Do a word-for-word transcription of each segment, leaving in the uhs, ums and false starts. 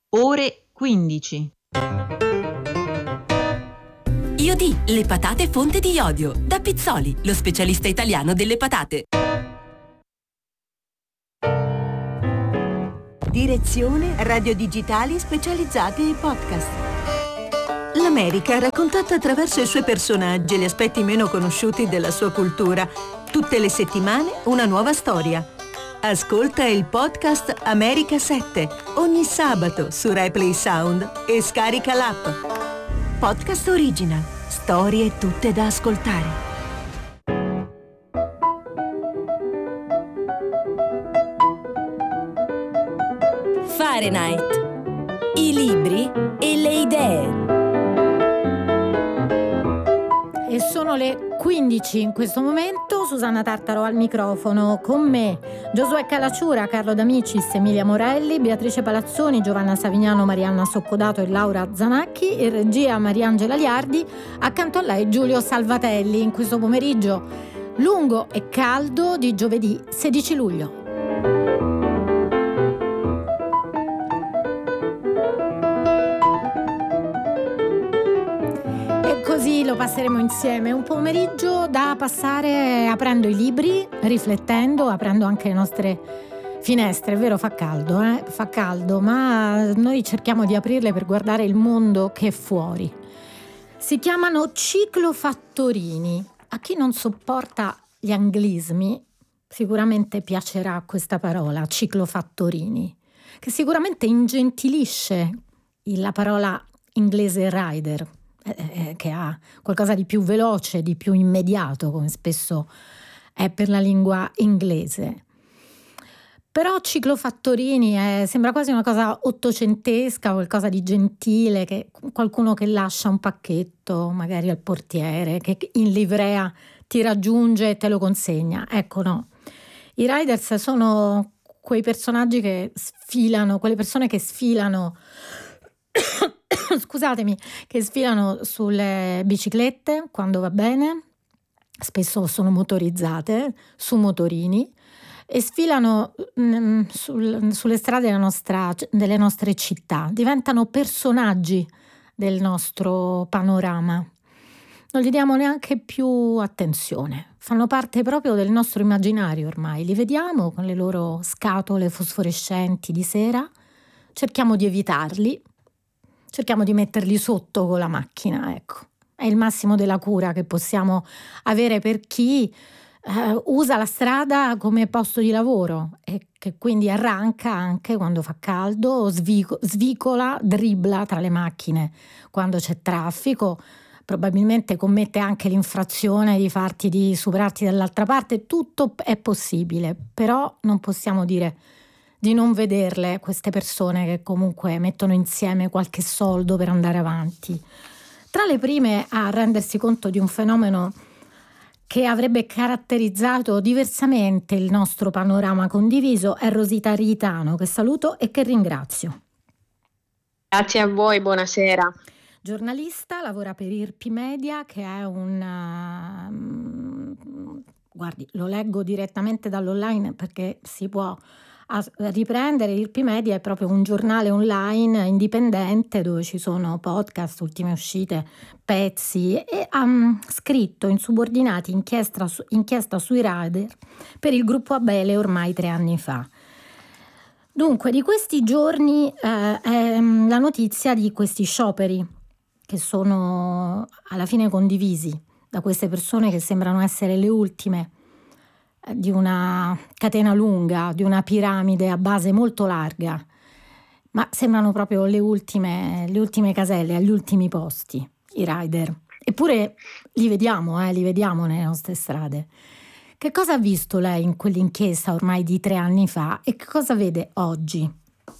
ore quindici. Iodì, le patate fonte di iodio. Da Pizzoli, lo specialista italiano delle patate. Direzione Radio Digitali specializzate e podcast. L'America raccontata attraverso i suoi personaggi e gli aspetti meno conosciuti della sua cultura. Tutte le settimane una nuova storia. Ascolta il podcast America sette ogni sabato su RaiPlay Sound e scarica l'app. Podcast Original. Storie tutte da ascoltare. Fahrenheit. I libri e le idee. E sono le quindici in questo momento. Susanna Tartaro al microfono, con me Giosuè Calacciura, Carlo D'Amicis, Emilia Morelli, Beatrice Palazzoni, Giovanna Savignano, Marianna Soccodato e Laura Zanacchi, in regia Mariangela Liardi, accanto a lei Giulio Salvatelli, in questo pomeriggio lungo e caldo di giovedì sedici luglio. Così lo passeremo insieme, un pomeriggio da passare aprendo i libri, riflettendo, aprendo anche le nostre finestre. È vero, fa caldo, eh? Fa caldo, ma noi cerchiamo di aprirle per guardare il mondo che è fuori. Si chiamano ciclofattorini. A chi non sopporta gli anglismi sicuramente piacerà questa parola, ciclofattorini, che sicuramente ingentilisce la parola inglese rider, che ha qualcosa di più veloce, di più immediato, come spesso è per la lingua inglese. Però ciclofattorini è, sembra quasi una cosa ottocentesca, qualcosa di gentile, che qualcuno che lascia un pacchetto magari al portiere, che in livrea ti raggiunge e te lo consegna. Ecco, no. I riders sono quei personaggi che sfilano, quelle persone che sfilano scusatemi, che sfilano sulle biciclette quando va bene, spesso sono motorizzate, su motorini, e sfilano mh, sul, sulle strade della nostra, delle nostre città, diventano personaggi del nostro panorama. Non gli diamo neanche più attenzione, fanno parte proprio del nostro immaginario ormai, li vediamo con le loro scatole fosforescenti di sera, cerchiamo di evitarli. Cerchiamo di metterli sotto con la macchina, ecco. È il massimo della cura che possiamo avere per chi eh, usa la strada come posto di lavoro e che quindi arranca anche quando fa caldo, svico, svicola, dribbla tra le macchine quando c'è traffico, probabilmente commette anche l'infrazione di farti di superarti dall'altra parte. Tutto è possibile, però non possiamo dire di non vederle queste persone che comunque mettono insieme qualche soldo per andare avanti. Tra le prime a rendersi conto di un fenomeno che avrebbe caratterizzato diversamente il nostro panorama condiviso è Rosita Ritano, che saluto e che ringrazio. Grazie a voi, buonasera. Giornalista, lavora per I R P Media, che è un... Uh, guardi, lo leggo direttamente dall'online perché si può a riprendere. I R P Media è proprio un giornale online indipendente dove ci sono podcast, ultime uscite, pezzi, e ha um, scritto in subordinati inchiesta, su, inchiesta sui rider per il gruppo Abele ormai tre anni fa. Dunque, di questi giorni eh, è la notizia di questi scioperi che sono alla fine condivisi da queste persone che sembrano essere le ultime di una catena lunga, di una piramide a base molto larga, ma sembrano proprio le ultime, le ultime caselle, agli ultimi posti, i rider. Eppure li vediamo, eh, li vediamo nelle nostre strade. Che cosa ha visto lei in quell'inchiesta ormai di tre anni fa e che cosa vede oggi?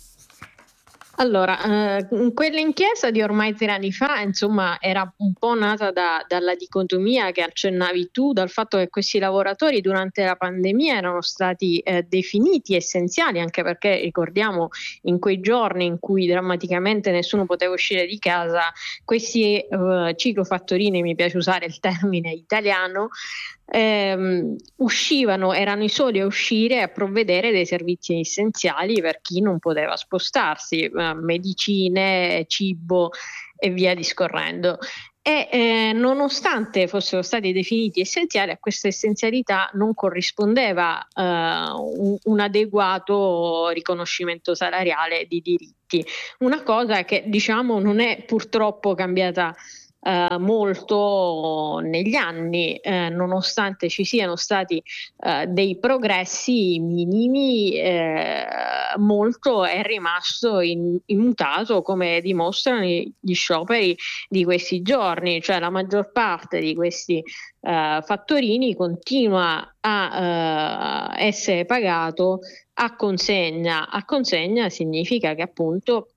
Allora, eh, quell'inchiesta di ormai tre anni fa, insomma, era un po' nata da, dalla dicotomia che accennavi tu, dal fatto che questi lavoratori durante la pandemia erano stati eh, definiti essenziali, anche perché ricordiamo in quei giorni in cui drammaticamente nessuno poteva uscire di casa, questi eh, ciclofattorini, mi piace usare il termine italiano, ehm, uscivano, erano i soli a uscire a provvedere dei servizi essenziali per chi non poteva spostarsi, eh, medicine, cibo e via discorrendo. E eh, nonostante fossero stati definiti essenziali, a questa essenzialità non corrispondeva eh, un, un adeguato riconoscimento salariale di diritti, una cosa che diciamo non è purtroppo cambiata Uh, molto negli anni, eh, nonostante ci siano stati uh, dei progressi minimi, eh, molto è rimasto in, immutato, come dimostrano gli scioperi di questi giorni, cioè la maggior parte di questi uh, fattorini continua a uh, essere pagato a consegna. A consegna significa che appunto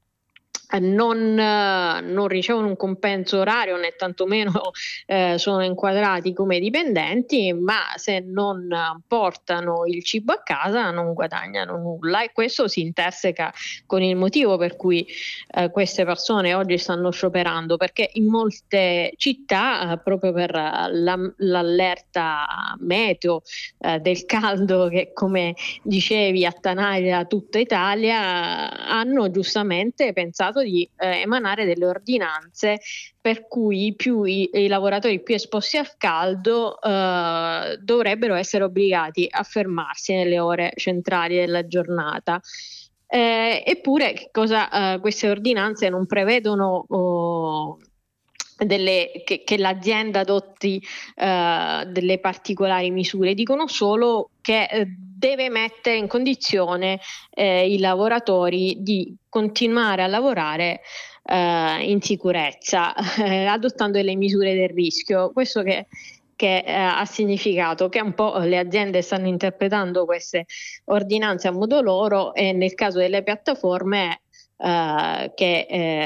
Non, non ricevono un compenso orario né tantomeno eh, sono inquadrati come dipendenti, ma se non portano il cibo a casa non guadagnano nulla, e questo si interseca con il motivo per cui eh, queste persone oggi stanno scioperando, perché in molte città eh, proprio per la, l'allerta meteo eh, del caldo che, come dicevi, attanaglia tutta Italia, hanno giustamente pensato di eh, emanare delle ordinanze per cui più i, i lavoratori più esposti al caldo eh, dovrebbero essere obbligati a fermarsi nelle ore centrali della giornata. Eh, eppure che cosa, eh, queste ordinanze non prevedono oh, delle, che, che l'azienda adotti eh, delle particolari misure, dicono solo che eh, deve mettere in condizione eh, i lavoratori di continuare a lavorare eh, in sicurezza, eh, adottando delle misure del rischio. Questo che, che eh, ha significato che un po' le aziende stanno interpretando queste ordinanze a modo loro, e nel caso delle piattaforme Uh, che,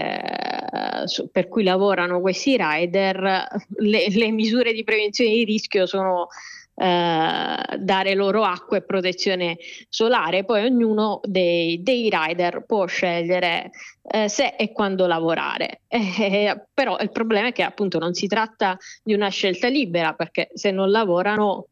eh, su, per cui lavorano questi rider, le, le misure di prevenzione di rischio sono uh, dare loro acqua e protezione solare. Poi ognuno dei, dei rider può scegliere uh, se e quando lavorare, eh, però il problema è che appunto non si tratta di una scelta libera, perché se non lavorano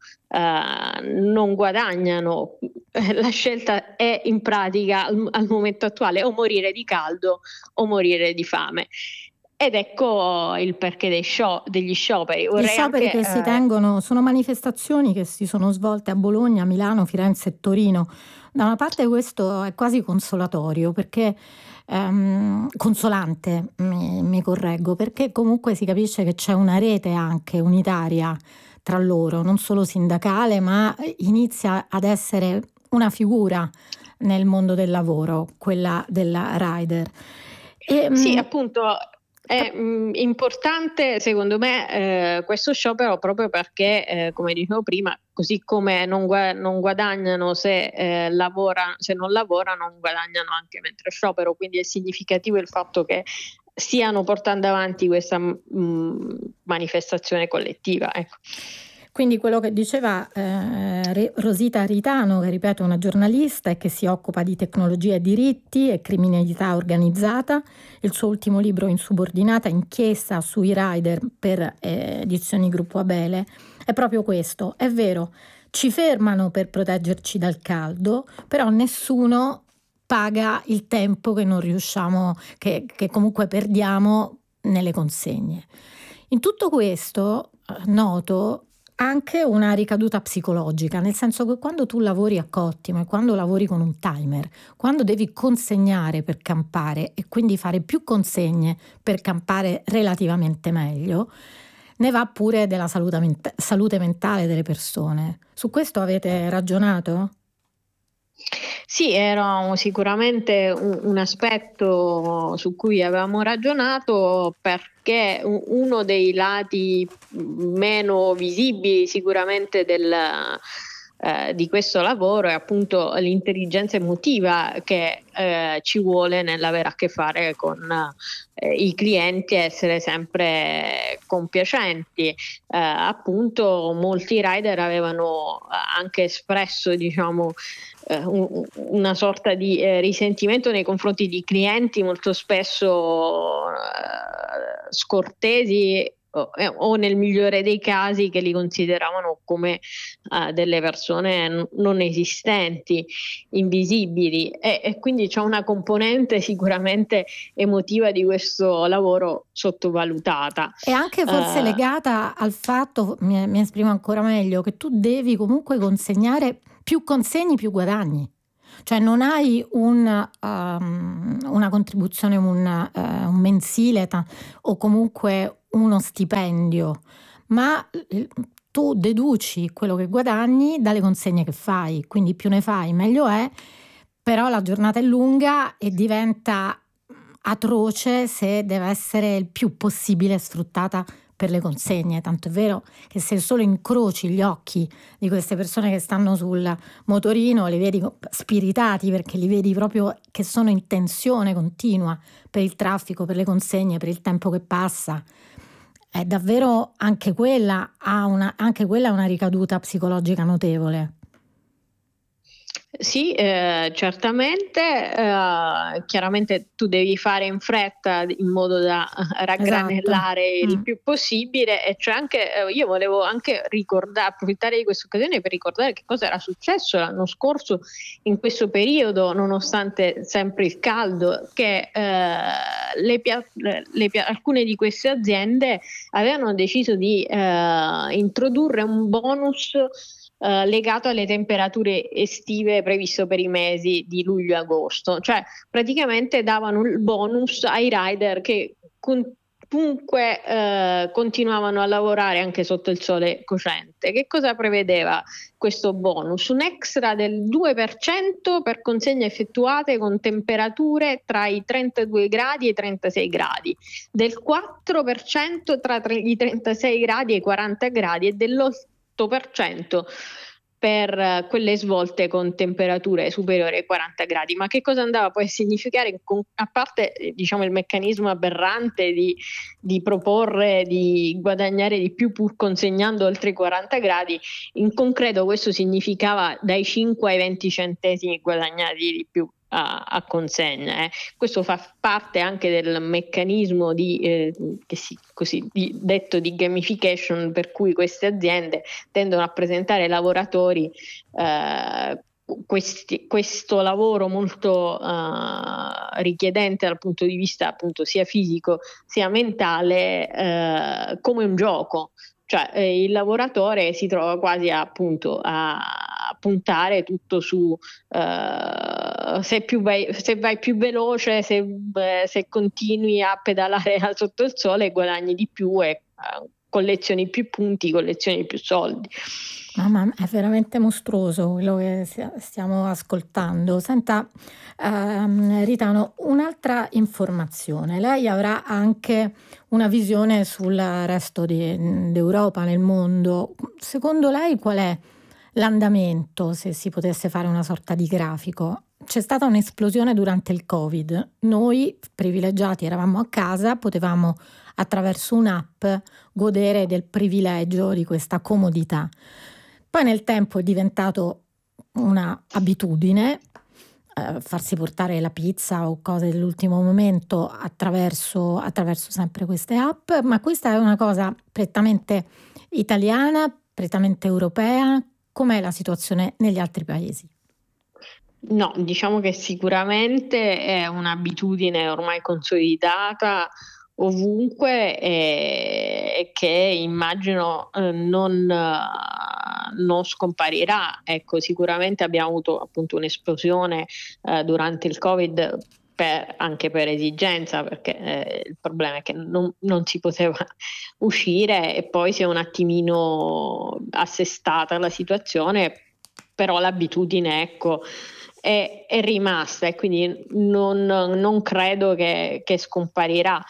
uh, non guadagnano. La scelta è in pratica al, al momento attuale o morire di caldo o morire di fame. Ed ecco il perché dei show, degli scioperi. Vorrei Gli scioperi anche, che eh... si tengono sono manifestazioni che si sono svolte a Bologna, Milano, Firenze e Torino. Da una parte questo è quasi consolatorio, perché ehm, consolante, mi, mi correggo, perché comunque si capisce che c'è una rete anche unitaria tra loro, non solo sindacale, ma inizia ad essere una figura nel mondo del lavoro, quella della rider. E, sì, mh, appunto è mh, importante secondo me eh, questo sciopero, proprio perché eh, come dicevo prima, così come non, gu- non guadagnano se eh, lavorano, se non lavorano non guadagnano anche mentre sciopero, quindi è significativo il fatto che stiano portando avanti questa mh, manifestazione collettiva, ecco. Quindi quello che diceva eh, Rosita Ritano, che ripeto è una giornalista e che si occupa di tecnologia e diritti e criminalità organizzata, il suo ultimo libro Insubordinata, inchiesta sui rider per eh, edizioni Gruppo Abele, è proprio questo. È vero, ci fermano per proteggerci dal caldo, però nessuno paga il tempo che non riusciamo, che, che comunque perdiamo nelle consegne. In tutto questo noto anche una ricaduta psicologica, nel senso che quando tu lavori a cottimo e quando lavori con un timer, quando devi consegnare per campare e quindi fare più consegne per campare relativamente meglio, ne va pure della salute, ment- salute mentale delle persone. Su questo avete ragionato? Sì, era sicuramente un, un aspetto su cui avevamo ragionato, perché uno dei lati meno visibili sicuramente del, eh, di questo lavoro è appunto l'intelligenza emotiva che eh, ci vuole nell'avere a che fare con eh, i clienti, essere sempre compiacenti. Eh, appunto molti rider avevano anche espresso, diciamo, una sorta di eh, risentimento nei confronti di clienti molto spesso eh, scortesi o, o nel migliore dei casi che li consideravano come uh, delle persone n- non esistenti, invisibili, e, e quindi c'è una componente sicuramente emotiva di questo lavoro sottovalutata. E anche forse Uh, legata al fatto, mi, mi esprimo ancora meglio, che tu devi comunque consegnare, più consegni più guadagni. Cioè non hai un, um, una contribuzione, un, uh, un mensile ta- o comunque uno stipendio, ma eh, tu deduci quello che guadagni dalle consegne che fai, quindi più ne fai meglio è, però la giornata è lunga e diventa atroce se deve essere il più possibile sfruttata per le consegne, tanto è vero che se solo incroci gli occhi di queste persone che stanno sul motorino, li vedi spiritati perché li vedi proprio che sono in tensione continua per il traffico, per le consegne, per il tempo che passa. È davvero anche quella ha una, anche quella ha una ricaduta psicologica notevole. Sì, eh, certamente, eh, chiaramente tu devi fare in fretta in modo da eh, raggranellare Esatto. il Mm. più possibile, e c'è anche, eh, io volevo anche ricordare, approfittare di questa occasione per ricordare che cosa era successo l'anno scorso in questo periodo, nonostante sempre il caldo, che eh, le pia- le pia- alcune di queste aziende avevano deciso di eh, introdurre un bonus Uh, legato alle temperature estive previsto per i mesi di luglio e agosto, cioè praticamente davano il bonus ai rider che comunque uh, continuavano a lavorare anche sotto il sole cocente. Che cosa prevedeva questo bonus? Un extra del due per cento per consegne effettuate con temperature tra i trentadue gradi e i trentasei gradi, del quattro per cento tra i trentasei gradi e i quaranta gradi e dell'otto per cento per quelle svolte con temperature superiori ai quaranta gradi. Ma che cosa andava poi a significare, a parte diciamo il meccanismo aberrante di, di proporre di guadagnare di più pur consegnando oltre i quaranta gradi, in concreto questo significava dai cinque ai venti centesimi guadagnati di più a, a consegna. Eh. Questo fa parte anche del meccanismo di, eh, che si, così di, detto di gamification, per cui queste aziende tendono a presentare ai lavoratori eh, questi, questo lavoro molto uh, richiedente dal punto di vista appunto sia fisico sia mentale uh, come un gioco. Cioè eh, il lavoratore si trova quasi a, appunto a puntare tutto su uh, se, più vai, se vai più veloce, se, eh, se continui a pedalare sotto il sole guadagni di più e uh, collezioni più punti, collezioni più soldi. Mamma, è veramente mostruoso quello che stiamo ascoltando. Senta, ehm, Ritano, un'altra informazione. Lei avrà anche una visione sul resto di, d'Europa, nel mondo. Secondo lei qual è l'andamento, se si potesse fare una sorta di grafico? C'è stata un'esplosione durante il Covid. Noi privilegiati eravamo a casa, potevamo attraverso un'app godere del privilegio di questa comodità. Poi nel tempo è diventato una abitudine eh, farsi portare la pizza o cose dell'ultimo momento attraverso, attraverso sempre queste app, ma questa è una cosa prettamente italiana, prettamente europea. Com'è la situazione negli altri paesi? No, diciamo che sicuramente è un'abitudine ormai consolidata ovunque e che immagino eh, non, uh, non scomparirà. Ecco, sicuramente abbiamo avuto appunto un'esplosione uh, durante il Covid per, anche per esigenza, perché eh, il problema è che non, non si poteva uscire e poi si è un attimino assestata la situazione, però l'abitudine, ecco, è, è rimasta e quindi non, non credo che, che scomparirà.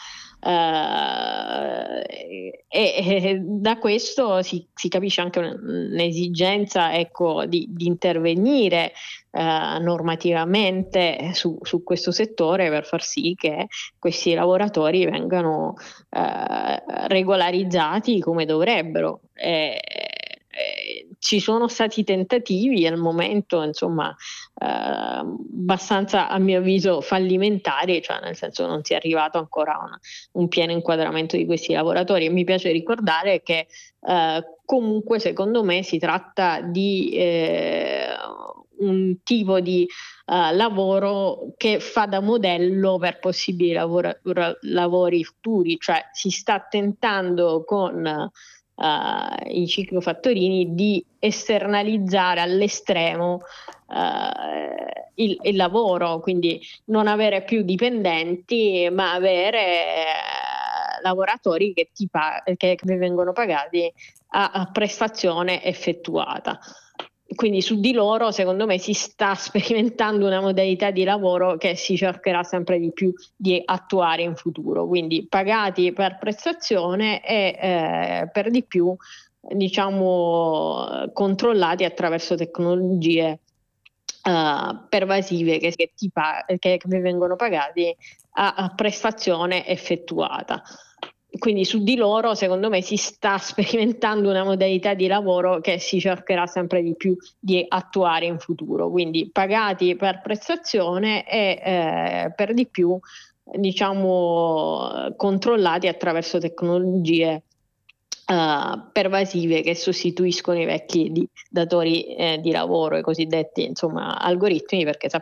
Uh, e, e da questo si, si capisce anche un'esigenza, ecco, di, di intervenire uh, normativamente su, su questo settore per far sì che questi lavoratori vengano uh, regolarizzati come dovrebbero. E, e, ci sono stati tentativi al momento, insomma, eh, abbastanza a mio avviso fallimentari, cioè nel senso non si è arrivato ancora a una, un pieno inquadramento di questi lavoratori. E mi piace ricordare che eh, comunque secondo me si tratta di eh, un tipo di uh, lavoro che fa da modello per possibili lavora- lavori futuri, cioè si sta tentando con uh, i ciclofattorini di esternalizzare all'estremo uh, il, il lavoro, quindi non avere più dipendenti ma avere uh, lavoratori che, ti pa- che vengono pagati a, a prestazione effettuata. Quindi su di loro, secondo me, si sta sperimentando una modalità di lavoro che si cercherà sempre di più di attuare in futuro. Quindi pagati per prestazione e eh, per di più, diciamo, controllati attraverso tecnologie uh, pervasive che, che, ti pa- che vengono pagati a, a prestazione effettuata. Quindi su di loro, secondo me, si sta sperimentando una modalità di lavoro che si cercherà sempre di più di attuare in futuro. Quindi pagati per prestazione e eh, per di più, diciamo, controllati attraverso tecnologie uh, pervasive che sostituiscono i vecchi di, datori eh, di lavoro, i cosiddetti, insomma, algoritmi, perché